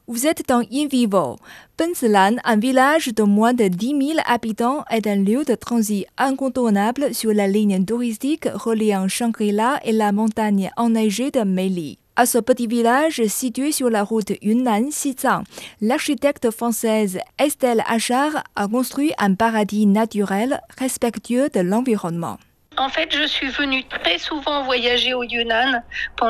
Vous êtes dans In Vivo. Benzilan, un village de moins de 10 000 habitants, est un lieu de transit incontournable sur la ligne touristique reliant Shangri-La et la montagne enneigée de Meili. À ce petit village situé sur la route Yunnan-Xizang, l'architecte française Estelle Achard a construit un paradis naturel respectueux de l'environnement. En fait, je suis venue très souvent voyager au Yunnan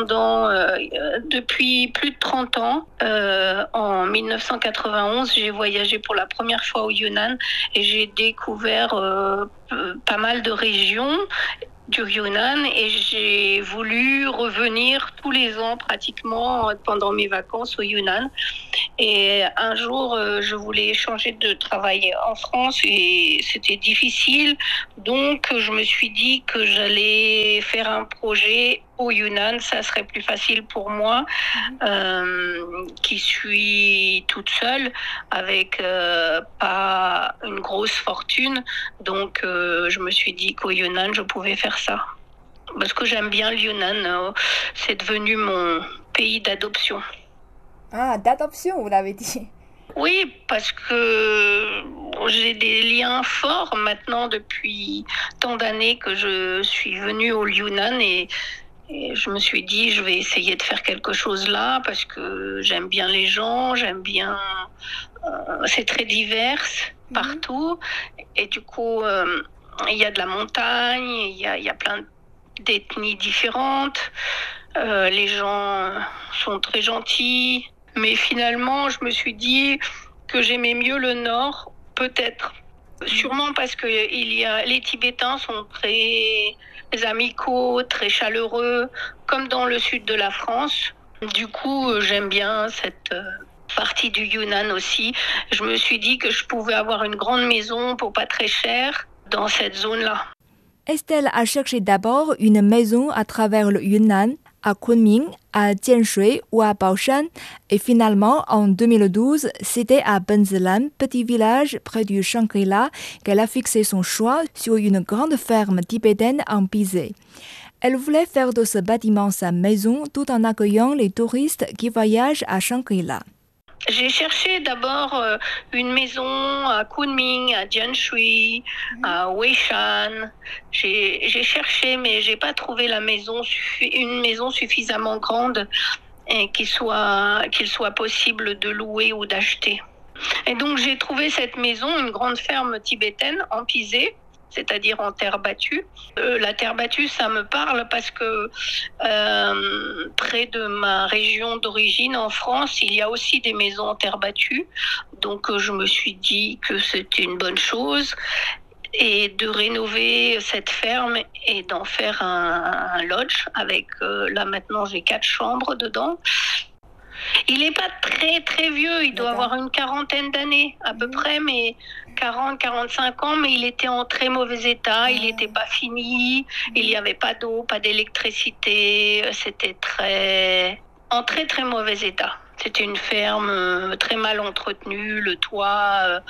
depuis plus de 30 ans. En 1991, j'ai voyagé pour la première fois au Yunnan et j'ai découvert pas mal de régions du Yunnan et j'ai voulu revenir tous les ans pratiquement pendant mes vacances au Yunnan. Et un jour, je voulais changer de travail en France et c'était difficile. Donc, je me suis dit que j'allais faire un projet au Yunnan. Ça serait plus facile pour moi, qui suis toute seule avec pas une grosse fortune. Donc, je me suis dit qu'au Yunnan, je pouvais faire ça. Parce que j'aime bien le Yunnan. C'est devenu mon pays d'adoption. Ah, d'adoption, vous l'avez dit. Oui, parce que j'ai des liens forts maintenant depuis tant d'années que je suis venue au Yunnan et je me suis dit je vais essayer de faire quelque chose là parce que j'aime bien les gens, j'aime bien... c'est très divers partout et du coup il y a de la montagne, il y a plein d'ethnies différentes, les gens sont très gentils. Mais finalement, je me suis dit que j'aimais mieux le Nord, peut-être. Sûrement parce que les Tibétains sont très amicaux, très chaleureux, comme dans le sud de la France. Du coup, j'aime bien cette partie du Yunnan aussi. Je me suis dit que je pouvais avoir une grande maison pour pas très cher dans cette zone-là. Estelle a cherché d'abord une maison à travers le Yunnan, à Kunming, à Jianshui ou à Baoshan, et finalement, en 2012, c'était à Benzilan, petit village près du Shangri-La, qu'elle a fixé son choix sur une grande ferme tibétaine en pisé. Elle voulait faire de ce bâtiment sa maison tout en accueillant les touristes qui voyagent à Shangri-La. J'ai cherché d'abord une maison à Kunming, à Jianshui, à Weishan. J'ai cherché, mais j'ai pas trouvé une maison suffisamment grande et qu'il soit possible de louer ou d'acheter. Et donc j'ai trouvé cette maison, une grande ferme tibétaine en pisé, c'est-à-dire en terre battue. La terre battue, ça me parle parce que près de ma région d'origine, en France, il y a aussi des maisons en terre battue. Donc je me suis dit que c'était une bonne chose et de rénover cette ferme et d'en faire un lodge avec, là maintenant j'ai 4 chambres dedans. Il n'est pas très très vieux, il doit avoir une quarantaine d'années à peu près, mais 40-45 ans, mais il était en très mauvais état, il n'était pas fini, il n'y avait pas d'eau, pas d'électricité, c'était en très très mauvais état. C'était une ferme très mal entretenue, le toit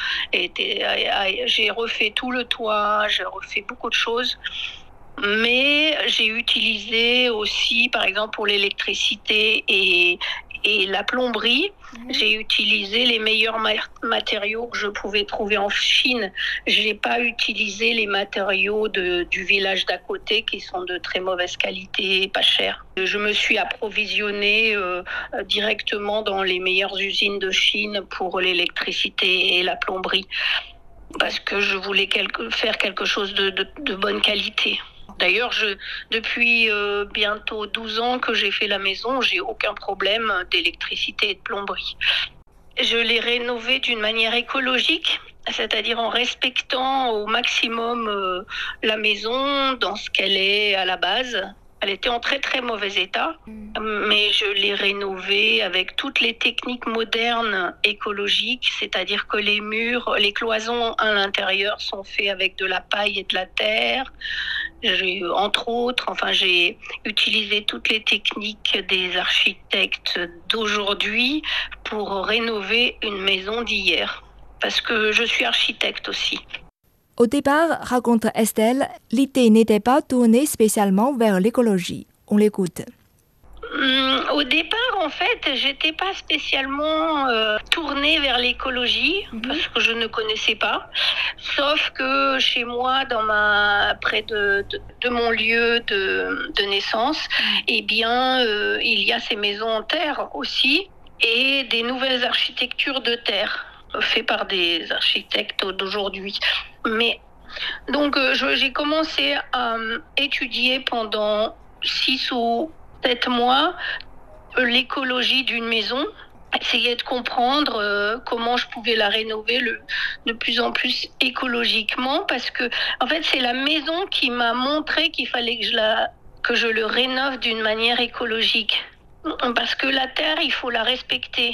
j'ai refait tout le toit, j'ai refait beaucoup de choses. Mais j'ai utilisé aussi, par exemple, pour l'électricité et la plomberie, j'ai utilisé les meilleurs matériaux que je pouvais trouver en Chine. J'ai pas utilisé les matériaux du village d'à côté qui sont de très mauvaise qualité, pas chers. Je me suis approvisionnée directement dans les meilleures usines de Chine pour l'électricité et la plomberie parce que je voulais faire quelque chose de bonne qualité. D'ailleurs, depuis bientôt 12 ans que j'ai fait la maison, j'ai aucun problème d'électricité et de plomberie. Je l'ai rénovée d'une manière écologique, c'est-à-dire en respectant au maximum la maison dans ce qu'elle est à la base. Elle était en très très mauvais état, mais je l'ai rénovée avec toutes les techniques modernes écologiques, c'est-à-dire que les murs, les cloisons à l'intérieur sont faits avec de la paille et de la terre. J'ai utilisé toutes les techniques des architectes d'aujourd'hui pour rénover une maison d'hier, parce que je suis architecte aussi. Au départ, raconte Estelle, l'idée n'était pas tournée spécialement vers l'écologie. On l'écoute. Au départ, en fait, j'étais pas spécialement tournée vers l'écologie parce que je ne connaissais pas. Sauf que chez moi, près de mon lieu de naissance, eh bien, il y a ces maisons en terre aussi et des nouvelles architectures de terre faites par des architectes d'aujourd'hui. Mais donc, j'ai commencé à étudier pendant 6 ou 7 mois l'écologie d'une maison, essayer de comprendre comment je pouvais la rénover de plus en plus écologiquement, parce que en fait c'est la maison qui m'a montré qu'il fallait que je le rénove d'une manière écologique, parce que la terre, il faut la respecter.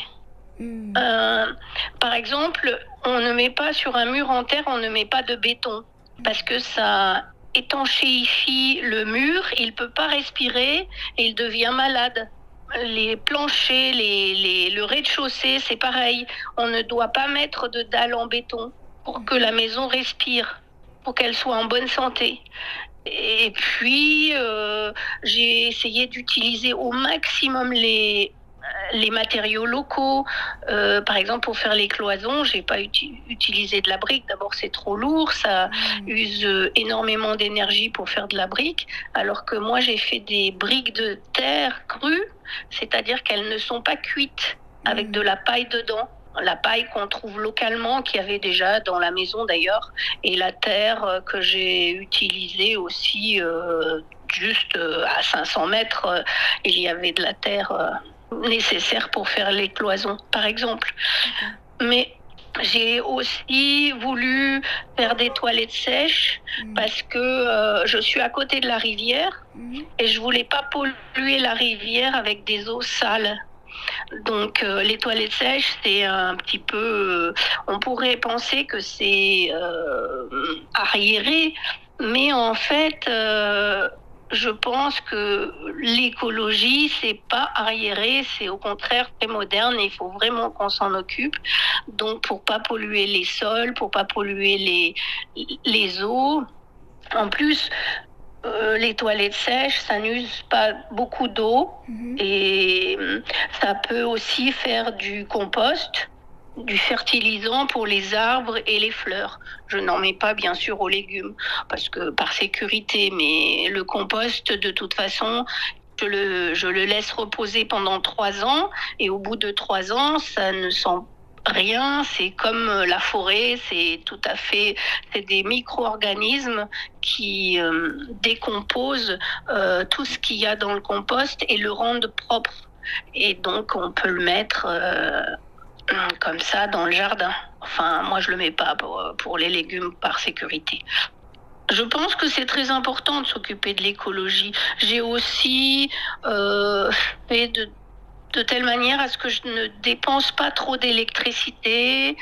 Par exemple, on ne met pas sur un mur en terre, on ne met pas de béton, parce que ça étanchéifie le mur, il ne peut pas respirer et il devient malade. Les planchers, le rez-de-chaussée, c'est pareil. On ne doit pas mettre de dalles en béton pour que la maison respire, pour qu'elle soit en bonne santé. Et puis, j'ai essayé d'utiliser au maximum les matériaux locaux. Par exemple, pour faire les cloisons, j'ai pas utilisé de la brique. D'abord, c'est trop lourd, ça use énormément d'énergie pour faire de la brique, alors que moi, j'ai fait des briques de terre crues, c'est-à-dire qu'elles ne sont pas cuites, avec de la paille dedans. La paille qu'on trouve localement, qu'il y avait déjà dans la maison d'ailleurs, et la terre que j'ai utilisée aussi juste à 500 mètres, il y avait de la terre nécessaire pour faire les cloisons, par exemple. Mais j'ai aussi voulu faire des toilettes sèches parce que je suis à côté de la rivière et je voulais pas polluer la rivière avec des eaux sales. Donc les toilettes sèches, c'est un petit peu... on pourrait penser que c'est arriéré, mais en fait... je pense que l'écologie, c'est pas arriéré, c'est au contraire très moderne et il faut vraiment qu'on s'en occupe. Donc, pour pas polluer les sols, pour pas polluer les eaux. En plus, les toilettes sèches, ça n'use pas beaucoup d'eau et ça peut aussi faire du compost, du fertilisant pour les arbres et les fleurs. Je n'en mets pas bien sûr aux légumes parce que par sécurité, mais le compost de toute façon, je le laisse reposer pendant 3 ans et au bout de 3 ans, ça ne sent rien. C'est comme la forêt, c'est des micro-organismes qui décomposent tout ce qu'il y a dans le compost et le rendent propre. Et donc on peut le mettre comme ça dans le jardin. Enfin, moi je le mets pas pour les légumes par sécurité. Je pense que c'est très important de s'occuper de l'écologie. J'ai aussi fait de telle manière à ce que je ne dépense pas trop d'électricité.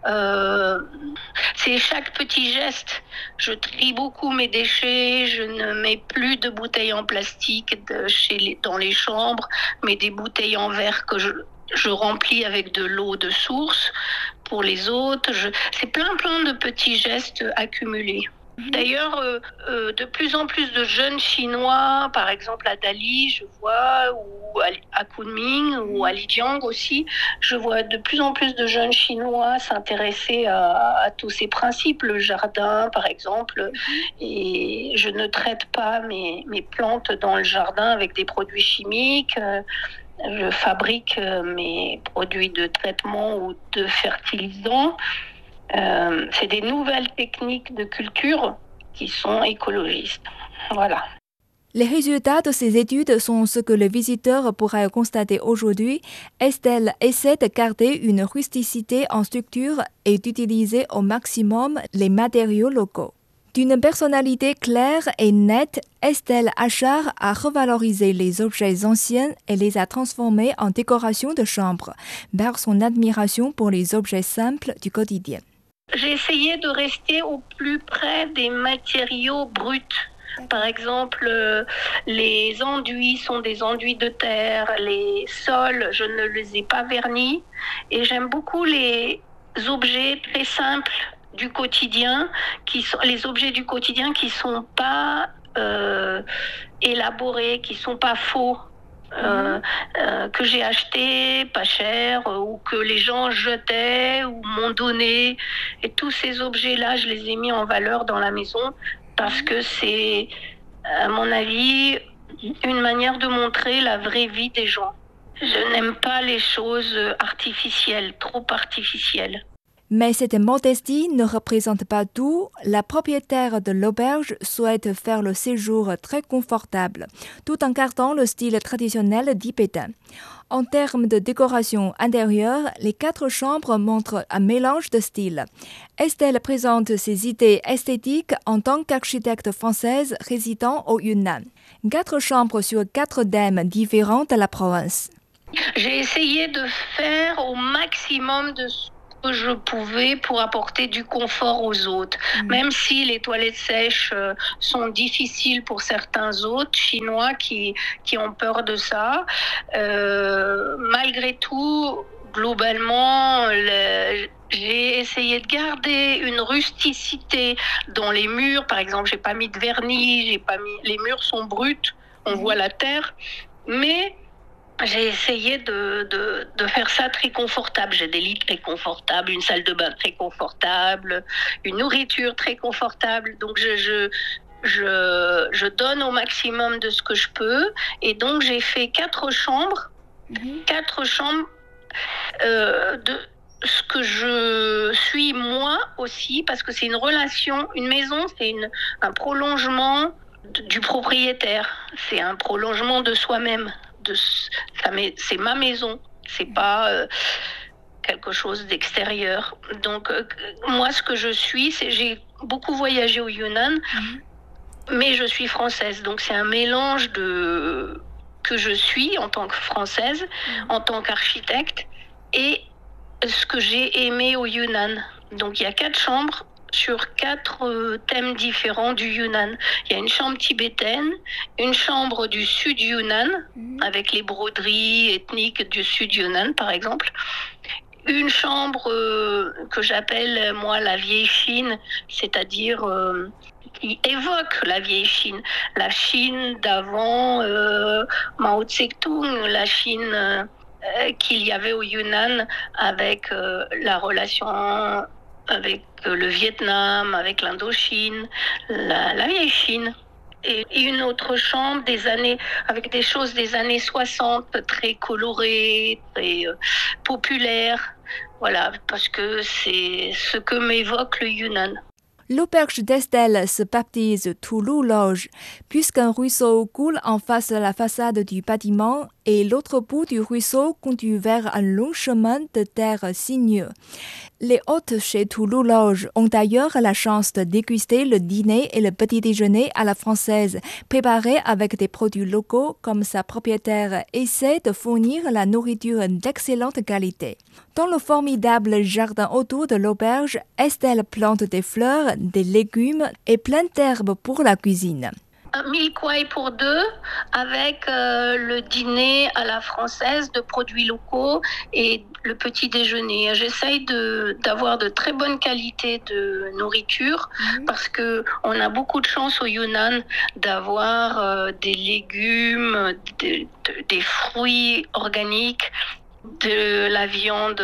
C'est chaque petit geste. Je trie beaucoup mes déchets, je ne mets plus de bouteilles en plastique dans les chambres, mais des bouteilles en verre que je remplis avec de l'eau de source pour les autres. C'est plein de petits gestes accumulés. D'ailleurs, de plus en plus de jeunes Chinois, par exemple à Dali, je vois, ou à Kunming, ou à Lijiang aussi, je vois de plus en plus de jeunes Chinois s'intéresser à tous ces principes, le jardin par exemple, et je ne traite pas mes plantes dans le jardin avec des produits chimiques. Je fabrique mes produits de traitement ou de fertilisants. C'est des nouvelles techniques de culture qui sont écologistes. Voilà. Les résultats de ces études sont ce que le visiteur pourra constater aujourd'hui. Estelle essaie de garder une rusticité en structure et d'utiliser au maximum les matériaux locaux. D'une personnalité claire et nette, Estelle Achard a revalorisé les objets anciens et les a transformés en décoration de chambre, par son admiration pour les objets simples du quotidien. J'ai essayé de rester au plus près des matériaux bruts. Par exemple, les enduits sont des enduits de terre, les sols, je ne les ai pas vernis. Et j'aime beaucoup les objets très simples du quotidien, les objets du quotidien qui sont pas élaborés, qui sont pas faux. que j'ai acheté pas cher ou que les gens jetaient ou m'ont donné. Et tous ces objets-là, je les ai mis en valeur dans la maison parce que c'est, à mon avis, une manière de montrer la vraie vie des gens. Je n'aime pas les choses artificielles, trop artificielles. Mais cette modestie ne représente pas tout. La propriétaire de l'auberge souhaite faire le séjour très confortable, tout en gardant le style traditionnel tibétain. En termes de décoration intérieure, les 4 chambres montrent un mélange de styles. Estelle présente ses idées esthétiques en tant qu'architecte française résidant au Yunnan. 4 chambres sur 4 thèmes différents de la province. J'ai essayé de faire au maximum de ce que je pouvais pour apporter du confort aux autres. Même si les toilettes sèches sont difficiles pour certains autres Chinois qui ont peur de ça, malgré tout, globalement, j'ai essayé de garder une rusticité dans les murs. Par exemple, j'ai pas mis de vernis, les murs sont bruts, on voit la terre, mais j'ai essayé de faire ça très confortable. J'ai des lits très confortables, une salle de bain très confortable, une nourriture très confortable. Donc je donne au maximum de ce que je peux. Et donc j'ai fait 4 chambres, 4 chambres de ce que je suis moi aussi, parce que c'est une relation, une maison, c'est un prolongement du propriétaire. C'est un prolongement de soi-même. C'est ma maison, c'est pas quelque chose d'extérieur. Donc moi ce que je suis, j'ai beaucoup voyagé au Yunnan, mais je suis française, donc c'est un mélange de que je suis en tant que française, en tant qu'architecte, et ce que j'ai aimé au Yunnan. Donc il y a 4 chambres sur 4 thèmes différents du Yunnan. Il y a une chambre tibétaine, une chambre du sud Yunnan, avec les broderies ethniques du sud Yunnan, par exemple. Une chambre que j'appelle, moi, la vieille Chine, c'est-à-dire qui évoque la vieille Chine. La Chine d'avant Mao Tse-tung, la Chine qu'il y avait au Yunnan avec la relation avec le Vietnam, avec l'Indochine, la vieille Chine. Et une autre chambre avec des choses des années 60, très colorées, très populaires. Voilà, parce que c'est ce que m'évoque le Yunnan. L'auberge d'Estelle se baptise Toulouse Loge, puisqu'un ruisseau coule en face de la façade du bâtiment et l'autre bout du ruisseau conduit vers un long chemin de terre sinueux. Les hôtes chez Toulouse Loge ont d'ailleurs la chance de déguster le dîner et le petit déjeuner à la française, préparés avec des produits locaux comme sa propriétaire essaie de fournir la nourriture d'excellente qualité. Dans le formidable jardin autour de l'auberge, Estelle plante des fleurs, des légumes et plein d'herbes pour la cuisine. Un milkwai pour 2 avec le dîner à la française de produits locaux et le petit déjeuner. J'essaye d'avoir de très bonnes qualités de nourriture parce que on a beaucoup de chance au Yunnan d'avoir des légumes, des fruits organiques, de la viande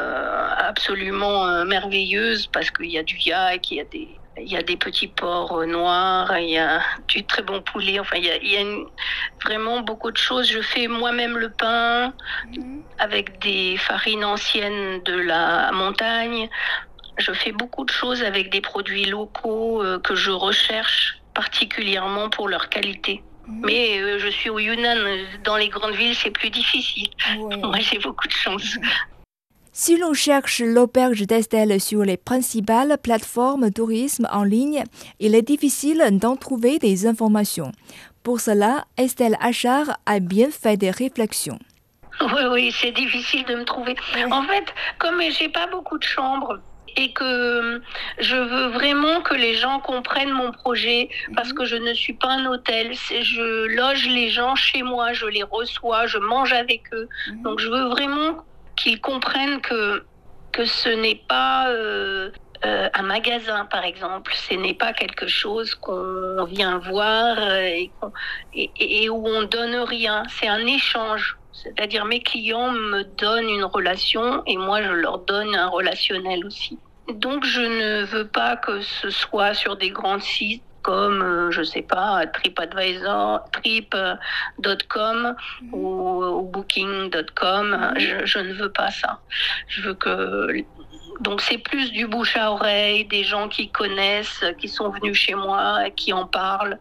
absolument merveilleuse parce qu'il y a du yak, il y a des petits porcs noirs, il y a du très bon poulet. Enfin, il y a vraiment beaucoup de choses. Je fais moi-même le pain avec des farines anciennes de la montagne. Je fais beaucoup de choses avec des produits locaux que je recherche particulièrement pour leur qualité. Mais je suis au Yunnan. Dans les grandes villes, c'est plus difficile. Ouais. Moi, j'ai beaucoup de chance. Si l'on cherche l'auberge d'Estelle sur les principales plateformes tourisme en ligne, il est difficile d'en trouver des informations. Pour cela, Estelle Achard a bien fait des réflexions. Oui, c'est difficile de me trouver. En fait, comme j'ai pas beaucoup de chambres, et que je veux vraiment que les gens comprennent mon projet parce que je ne suis pas un hôtel. Je loge les gens chez moi, je les reçois, je mange avec eux. Donc je veux vraiment qu'ils comprennent que ce n'est pas un magasin, par exemple. Ce n'est pas quelque chose qu'on vient voir et où on donne rien. C'est un échange. C'est-à-dire mes clients me donnent une relation et moi je leur donne un relationnel aussi. Donc je ne veux pas que ce soit sur des grands sites comme, je sais pas, TripAdvisor, Trip.com ou Booking.com. Je ne veux pas ça. Je veux que... Donc c'est plus du bouche à oreille, des gens qui connaissent, qui sont venus chez moi, qui en parlent.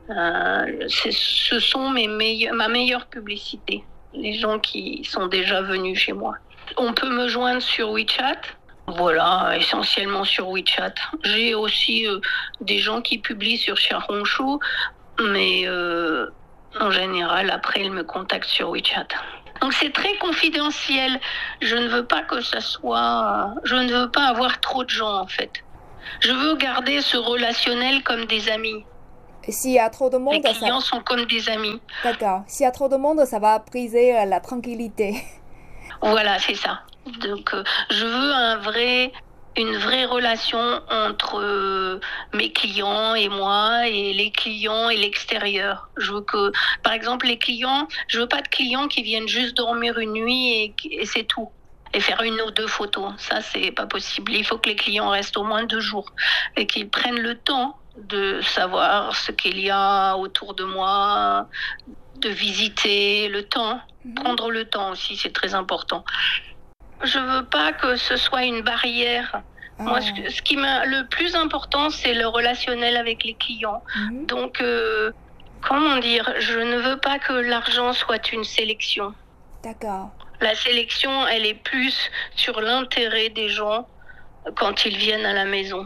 Ce sont ma meilleure publicité, les gens qui sont déjà venus chez moi. On peut me joindre sur WeChat. Voilà, essentiellement sur WeChat. J'ai aussi des gens qui publient sur Xiaohongshu, mais en général, après, ils me contactent sur WeChat. Donc c'est très confidentiel. Je ne veux pas que ça soit... Je ne veux pas avoir trop de gens, en fait. Je veux garder ce relationnel comme des amis. Et s'il y a trop de monde... Les clients sont comme des amis. D'accord. S'il y a trop de monde, ça va briser la tranquillité. Voilà, c'est ça. Donc, je veux une vraie relation entre mes clients et moi, et les clients et l'extérieur. Je veux que, par exemple, je veux pas de clients qui viennent juste dormir une nuit et c'est tout. Et faire 1 ou 2 photos. Ça, c'est pas possible. Il faut que les clients restent au moins 2 jours et qu'ils prennent le temps de savoir ce qu'il y a autour de moi, de visiter le temps. Prendre le temps aussi, c'est très important. Je veux pas que ce soit une barrière. Moi, ce qui m'a le plus important, c'est le relationnel avec les clients. Donc, comment dire, je ne veux pas que l'argent soit une sélection. D'accord. La sélection, elle est plus sur l'intérêt des gens quand ils viennent à la maison.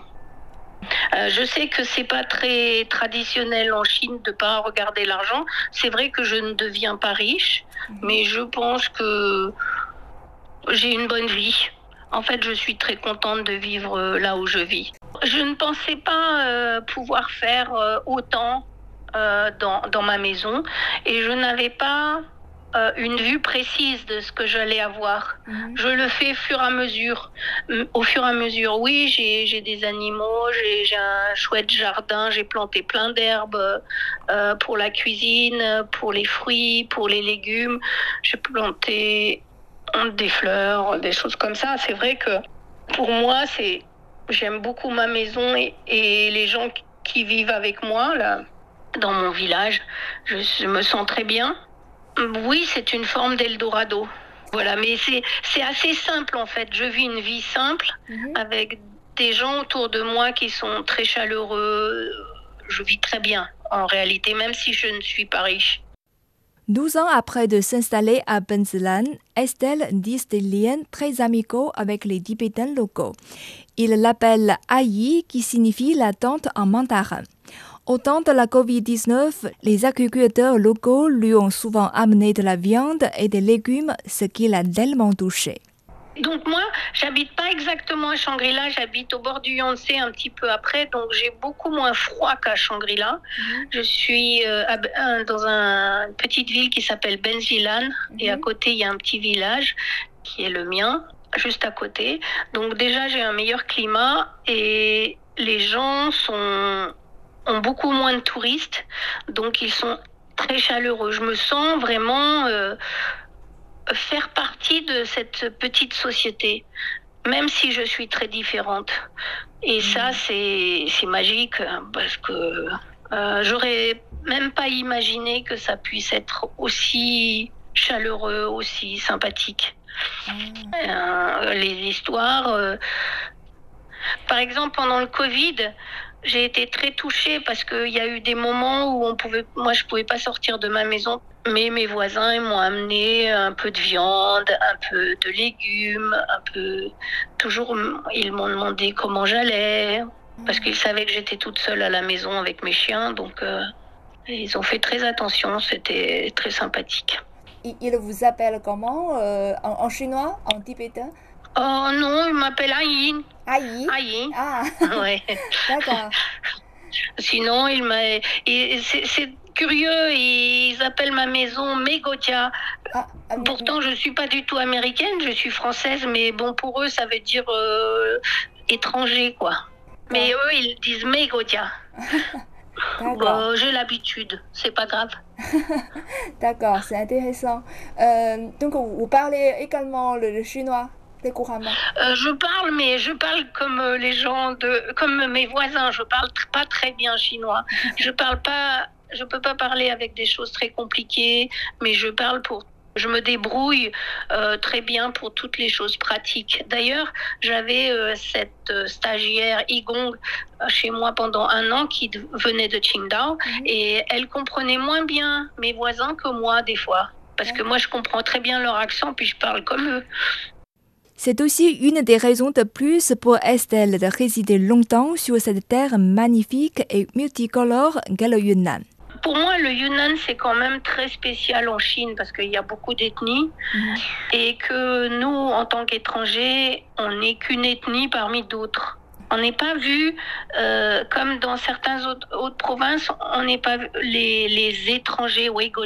Je sais que c'est pas très traditionnel en Chine de pas regarder l'argent. C'est vrai que je ne deviens pas riche, mais je pense que j'ai une bonne vie. En fait, je suis très contente de vivre là où je vis. Je ne pensais pas pouvoir faire autant dans ma maison et je n'avais pas une vue précise de ce que j'allais avoir. Je le fais au fur et à mesure. Oui, j'ai des animaux, j'ai un chouette jardin, j'ai planté plein d'herbes pour la cuisine, pour les fruits, pour les légumes. J'ai planté des fleurs, des choses comme ça. C'est vrai que pour moi, j'aime beaucoup ma maison et les gens qui vivent avec moi là, dans mon village. Je me sens très bien. Oui, c'est une forme d'Eldorado. Voilà, mais c'est assez simple en fait. Je vis une vie simple avec des gens autour de moi qui sont très chaleureux. Je vis très bien en réalité, même si je ne suis pas riche. 12 ans après de s'installer à Benzelan, Estelle tisse des liens très amicaux avec les Tibétains locaux. Il l'appelle Ayi, qui signifie la tante en mandarin. Au temps de la Covid-19, les agriculteurs locaux lui ont souvent amené de la viande et des légumes, ce qui l'a tellement touché. Donc moi, j'habite pas exactement à Shangri-La, j'habite au bord du Yangtze un petit peu après, donc j'ai beaucoup moins froid qu'à Shangri-La. Je suis dans une petite ville qui s'appelle Benzilan, et à côté il y a un petit village qui est le mien, juste à côté. Donc déjà j'ai un meilleur climat et les gens ont beaucoup moins de touristes, donc ils sont très chaleureux. Je me sens vraiment faire partie de cette petite société, même si je suis très différente. Et ça, c'est magique, parce que j'aurais même pas imaginé que ça puisse être aussi chaleureux, aussi sympathique. Les histoires... Par exemple, pendant le Covid, j'ai été très touchée parce qu'il y a eu des moments où moi je pouvais pas sortir de ma maison, mais mes voisins ils m'ont amené un peu de viande, un peu de légumes, toujours ils m'ont demandé comment j'allais parce qu'ils savaient que j'étais toute seule à la maison avec mes chiens, donc ils ont fait très attention, c'était très sympathique. Ils vous appellent comment en chinois, en tibétain? Oh non, il m'appelle Ayi. Ayi? Ayi. Ah, ouais. D'accord. Sinon, c'est curieux, ils appellent ma maison Megotia. Pourtant, je suis pas du tout américaine, je suis française, mais bon, pour eux, ça veut dire étranger, quoi. Mais eux, ils disent Meigodia. D'accord. J'ai l'habitude, c'est pas grave. D'accord, c'est intéressant. Donc, vous parlez également le chinois, très couramment. Mais je parle comme comme mes voisins. Je parle pas très bien chinois. Je peux pas parler avec des choses très compliquées, mais je me débrouille très bien pour toutes les choses pratiques. D'ailleurs, j'avais cette stagiaire Igong chez moi pendant 1 an qui venait de Qingdao et elle comprenait moins bien mes voisins que moi des fois. Parce que moi, je comprends très bien leur accent puis je parle comme eux. C'est aussi une des raisons de plus pour Estelle de résider longtemps sur cette terre magnifique et multicolore qu'est le Yunnan. Pour moi, le Yunnan, c'est quand même très spécial en Chine parce qu'il y a beaucoup d'ethnies et que nous, en tant qu'étrangers, on n'est qu'une ethnie parmi d'autres. On n'est pas vu, comme dans certaines autres provinces, on n'est pas les étrangers,